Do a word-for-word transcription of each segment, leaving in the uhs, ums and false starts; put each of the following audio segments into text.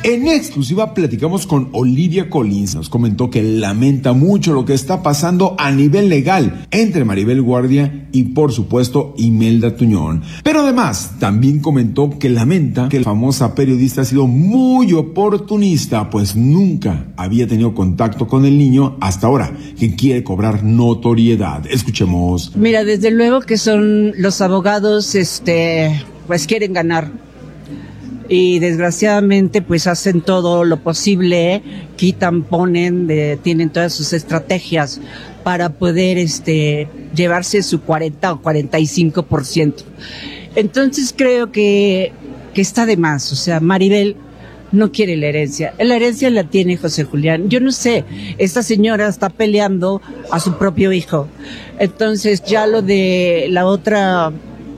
En exclusiva platicamos con Olivia Collins. Nos comentó que lamenta mucho lo que está pasando a nivel legal entre Maribel Guardia y, por supuesto, Imelda Tuñón. Pero además, también comentó que lamenta que la famosa periodista ha sido muy oportunista, pues nunca había tenido contacto con el niño hasta ahora, que quiere cobrar notoriedad. Escuchemos. Mira, desde luego que son los abogados, este, pues quieren ganar. Y desgraciadamente pues hacen todo lo posible, quitan, ponen, de, tienen todas sus estrategias para poder este llevarse su cuarenta o cuarenta y cinco por ciento. Entonces creo que, que está de más, o sea, Maribel no quiere la herencia, la herencia la tiene José Julián. Yo no sé, esta señora está peleando a su propio hijo. Entonces ya lo de la otra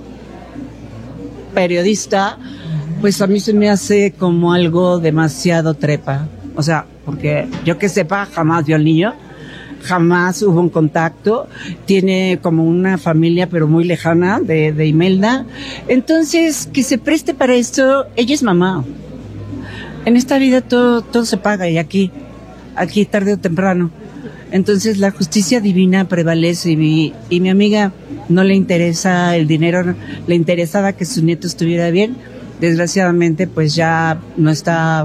periodista, pues a mí se me hace como algo demasiado trepa. O sea, porque yo que sepa, jamás vio al niño, jamás hubo un contacto, tiene como una familia pero muy lejana de, de Imelda. Entonces, que se preste para esto, ella es mamá. En esta vida todo, todo se paga y aquí, aquí tarde o temprano. Entonces la justicia divina prevalece y mi, y mi amiga no le interesa el dinero, le interesaba que su nieto estuviera bien. Desgraciadamente pues ya no está,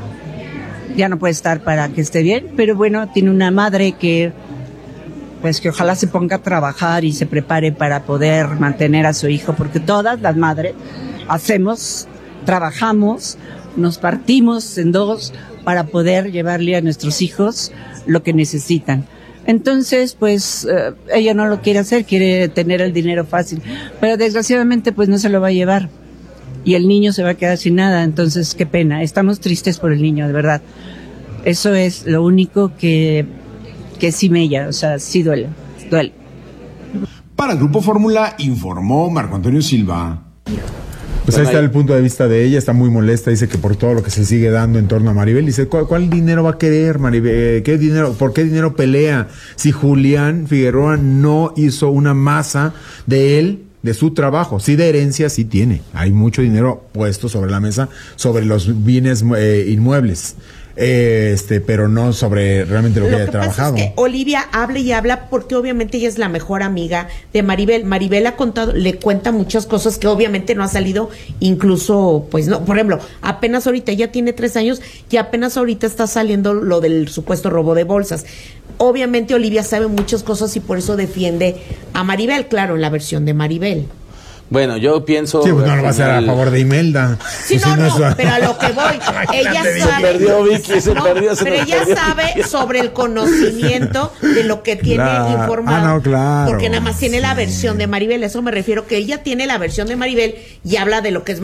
ya no puede estar para que esté bien, pero bueno, tiene una madre que pues que ojalá se ponga a trabajar y se prepare para poder mantener a su hijo, porque todas las madres hacemos, trabajamos, nos partimos en dos para poder llevarle a nuestros hijos lo que necesitan. Entonces, pues, eh, ella no lo quiere hacer, quiere tener el dinero fácil, pero desgraciadamente pues no se lo va a llevar. Y el niño se va a quedar sin nada, entonces qué pena, estamos tristes por el niño, de verdad. Eso es lo único que, que sí mella, o sea, sí duele, duele. Para el Grupo Fórmula informó Marco Antonio Silva. Pues ahí está el punto de vista de ella, está muy molesta, dice que por todo lo que se sigue dando en torno a Maribel, dice, ¿cuál, cuál dinero va a querer Maribel? ¿Qué dinero, por qué dinero pelea? Si Julián Figueroa no hizo una masa de él, de su trabajo, sí de herencia, sí tiene. Hay mucho dinero puesto sobre la mesa, sobre los bienes eh, inmuebles, eh, este, pero no sobre realmente lo, lo que haya trabajado. Lo que pasa es que Olivia habla y habla porque obviamente ella es la mejor amiga de Maribel. Maribel ha contado, le cuenta muchas cosas que obviamente no ha salido, incluso, pues no, por ejemplo, apenas ahorita, ella tiene tres años y apenas ahorita está saliendo lo del supuesto robo de bolsas. Obviamente Olivia sabe muchas cosas y por eso defiende a Maribel, claro, en la versión de Maribel. Bueno, yo pienso... Sí, pues no lo va a hacer a favor de Imelda. Sí, pues no, si no, no es... pero a lo que voy, ella sabe... Se perdió, Vicky, se no, perdió, se pero ella perdió. sabe sobre el conocimiento de lo que tiene Claro. informado. Ah, no, claro. Porque nada más tiene Sí. la versión de Maribel, a eso me refiero, que ella tiene la versión de Maribel y habla de lo que es